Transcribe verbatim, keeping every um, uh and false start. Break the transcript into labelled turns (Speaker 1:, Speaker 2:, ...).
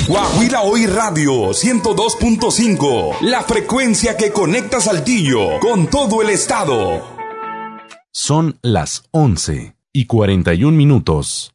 Speaker 1: Guajira Hoy Radio ciento dos punto cinco, la frecuencia que conecta Saltillo con todo el estado.
Speaker 2: Son las once y cuarenta y un minutos.